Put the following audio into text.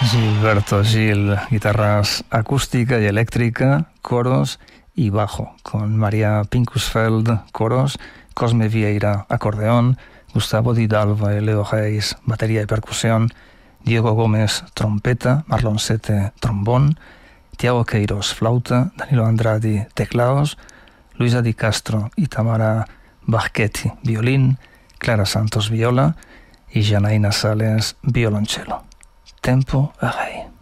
Gilberto Gil, guitarras acústica y eléctrica, coros y bajo, con María Pinkusfeld, coros, Cosme Vieira, acordeón, Gustavo Didalva y Leo Reis, batería y percusión, Diego Gómez, trompeta, Marlon Sete, trombón, Tiago Queiroz, flauta, Danilo Andrade, teclados, Luisa Di Castro y Tamara Bacchetti, violín, Clara Santos, viola y Janaína Sales, violonchelo. Tempo arrey.